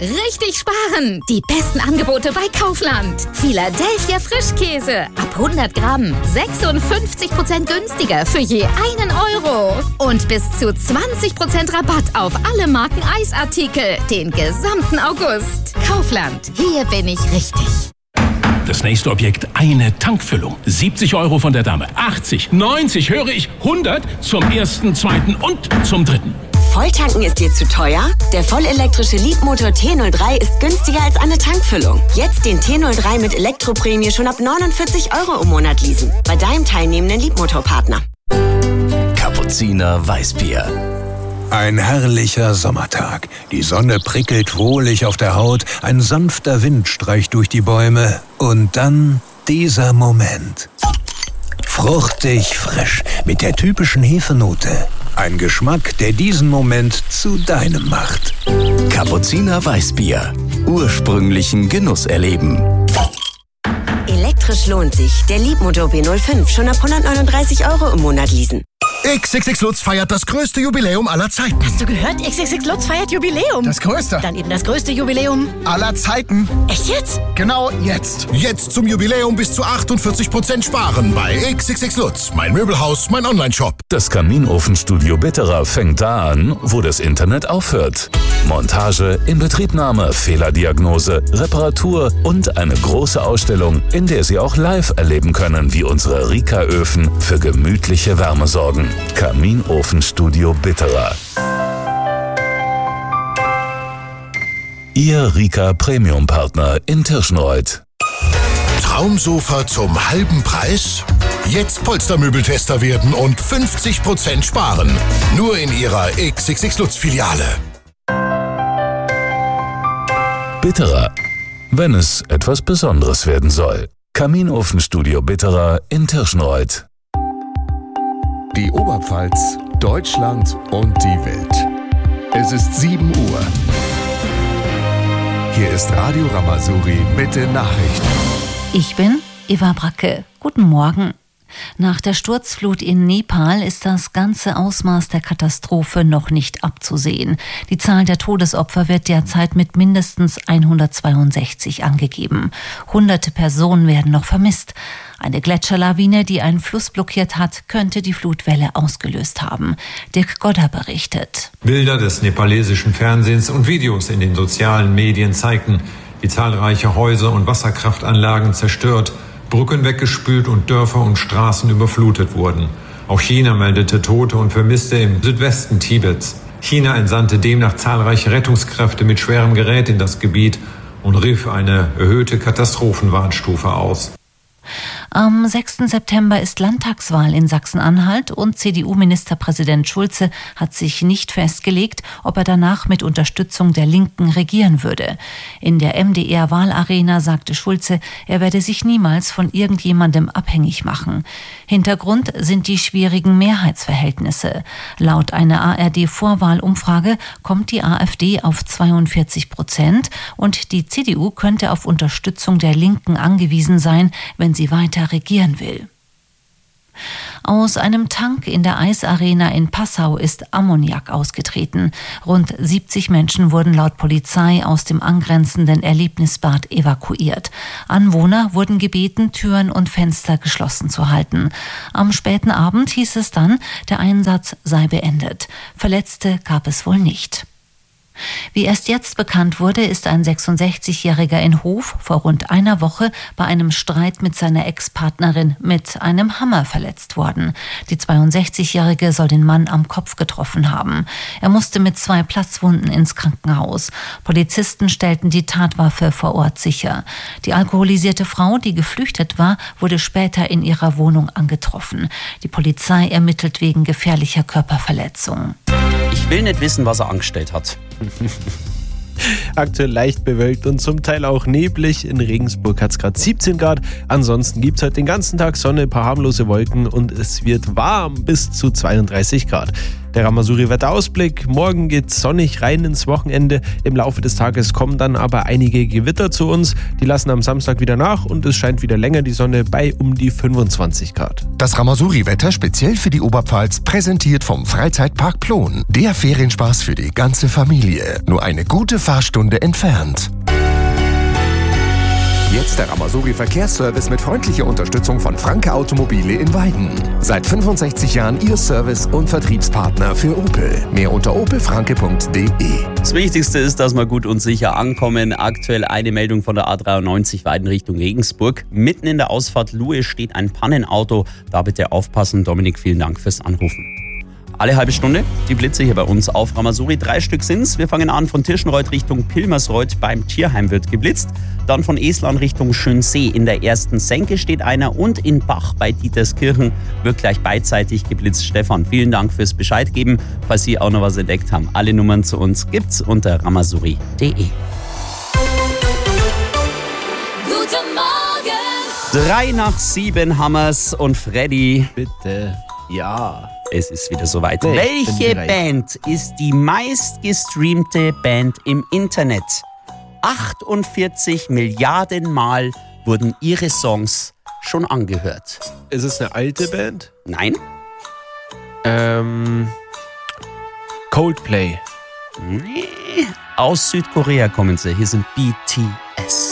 Richtig sparen! Die besten Angebote bei Kaufland. Philadelphia Frischkäse. Ab 100 Gramm. 56% günstiger für je 1 Euro. Und bis zu 20% Rabatt auf alle Marken Eisartikel. Den gesamten August. Kaufland. Hier bin ich richtig. Das nächste Objekt, eine Tankfüllung. 70 Euro von der Dame. 80, 90, höre ich, 100 zum ersten, zweiten und zum dritten. Volltanken ist dir zu teuer? Der vollelektrische Leapmotor T03 ist günstiger als eine Tankfüllung. Jetzt den T03 mit Elektroprämie schon ab 49 Euro im Monat leasen. Bei deinem teilnehmenden Leapmotor-Partner. Kapuziner Weißbier. Ein herrlicher Sommertag. Die Sonne prickelt wohlig auf der Haut, ein sanfter Wind streicht durch die Bäume und dann dieser Moment. Fruchtig frisch, mit der typischen Hefenote. Ein Geschmack, der diesen Moment zu deinem macht. Kapuziner Weißbier. Ursprünglichen Genuss erleben. Elektrisch lohnt sich. Der Leapmotor B05 schon ab 139 Euro im Monat leasen. XXX Lutz feiert das größte Jubiläum aller Zeiten. Hast du gehört? XXX Lutz feiert Jubiläum. Das größte. Dann eben das größte Jubiläum aller Zeiten. Echt jetzt? Genau jetzt. Jetzt zum Jubiläum bis zu 48% sparen bei XXX Lutz. Mein Möbelhaus, mein Onlineshop. Das Kaminofenstudio Bitterer fängt da an, wo das Internet aufhört. Montage, Inbetriebnahme, Fehlerdiagnose, Reparatur und eine große Ausstellung, in der Sie auch live erleben können, wie unsere Rika-Öfen für gemütliche Wärme sorgen. Kaminofenstudio Bitterer. Ihr Rika Premium-Partner in Tirschenreuth. Traumsofa zum halben Preis? Jetzt Polstermöbeltester werden und 50% sparen. Nur in Ihrer XXX Lutz-Filiale. Bitterer. Wenn es etwas Besonderes werden soll. Kaminofenstudio Bitterer in Tirschenreuth. Die Oberpfalz, Deutschland und die Welt. Es ist 7 Uhr. Hier ist Radio Ramazuri mit den Nachrichten. Ich bin Eva Bracke. Guten Morgen. Nach der Sturzflut in Nepal ist das ganze Ausmaß der Katastrophe noch nicht abzusehen. Die Zahl der Todesopfer wird derzeit mit mindestens 162 angegeben. Hunderte Personen werden noch vermisst. Eine Gletscherlawine, die einen Fluss blockiert hat, könnte die Flutwelle ausgelöst haben. Dirk Godder berichtet. Bilder des nepalesischen Fernsehens und Videos in den sozialen Medien zeigten, wie zahlreiche Häuser und Wasserkraftanlagen zerstört, Brücken weggespült und Dörfer und Straßen überflutet wurden. Auch China meldete Tote und Vermisste im Südwesten Tibets. China entsandte demnach zahlreiche Rettungskräfte mit schwerem Gerät in das Gebiet und rief eine erhöhte Katastrophenwarnstufe aus. Am 6. September ist Landtagswahl in Sachsen-Anhalt und CDU-Ministerpräsident Schulze hat sich nicht festgelegt, ob er danach mit Unterstützung der Linken regieren würde. In der MDR-Wahlarena sagte Schulze, er werde sich niemals von irgendjemandem abhängig machen. Hintergrund sind die schwierigen Mehrheitsverhältnisse. Laut einer ARD-Vorwahlumfrage kommt die AfD auf 42% und die CDU könnte auf Unterstützung der Linken angewiesen sein, wenn sie weiter regieren will. Aus einem Tank in der Eisarena in Passau ist Ammoniak ausgetreten. Rund 70 Menschen wurden laut Polizei aus dem angrenzenden Erlebnisbad evakuiert. Anwohner wurden gebeten, Türen und Fenster geschlossen zu halten. Am späten Abend hieß es dann, der Einsatz sei beendet. Verletzte gab es wohl nicht. Wie erst jetzt bekannt wurde, ist ein 66-Jähriger in Hof vor rund einer Woche bei einem Streit mit seiner Ex-Partnerin mit einem Hammer verletzt worden. Die 62-Jährige soll den Mann am Kopf getroffen haben. Er musste mit 2 Platzwunden ins Krankenhaus. Polizisten stellten die Tatwaffe vor Ort sicher. Die alkoholisierte Frau, die geflüchtet war, wurde später in ihrer Wohnung angetroffen. Die Polizei ermittelt wegen gefährlicher Körperverletzung. Ich will nicht wissen, was er angestellt hat. Aktuell leicht bewölkt und zum Teil auch neblig. In Regensburg hat es gerade 17 Grad. Ansonsten gibt es heute den ganzen Tag Sonne, ein paar harmlose Wolken und es wird warm bis zu 32 Grad. Der Ramasuri-Wetterausblick. Morgen geht's sonnig rein ins Wochenende. Im Laufe des Tages kommen dann aber einige Gewitter zu uns. Die lassen am Samstag wieder nach und es scheint wieder länger die Sonne bei um die 25 Grad. Das Ramasuri-Wetter speziell für die Oberpfalz, präsentiert vom Freizeitpark Plon. Der Ferienspaß für die ganze Familie. Nur eine gute Fahrstunde entfernt. Jetzt der Ramasuri Verkehrsservice mit freundlicher Unterstützung von Franke Automobile in Weiden. Seit 65 Jahren Ihr Service- und Vertriebspartner für Opel. Mehr unter opelfranke.de. Das Wichtigste ist, dass wir gut und sicher ankommen. Aktuell eine Meldung von der A93 Weiden Richtung Regensburg. Mitten in der Ausfahrt Luhe steht ein Pannenauto. Da bitte aufpassen. Dominik, vielen Dank fürs Anrufen. Alle halbe Stunde die Blitze hier bei uns auf Ramasuri. 3 Stück sind's. Wir fangen an von Tirschenreuth Richtung Pilmersreuth. Beim Tierheim wird geblitzt. Dann von Eslan Richtung Schönsee. In der ersten Senke steht einer. Und in Bach bei Dieterskirchen wird gleich beidseitig geblitzt. Stefan, vielen Dank fürs Bescheid geben. Falls Sie auch noch was entdeckt haben. Alle Nummern zu uns gibt's unter ramasuri.de. Guten Morgen! 6:03 Hammers und Freddy. Bitte. Ja. Es ist wieder soweit. Nee, Welche Band ist die meistgestreamte Band im Internet? 48 Milliarden Mal wurden ihre Songs schon angehört. Ist es eine alte Band? Nein. Coldplay. Nee. Aus Südkorea kommen sie. Hier sind BTS.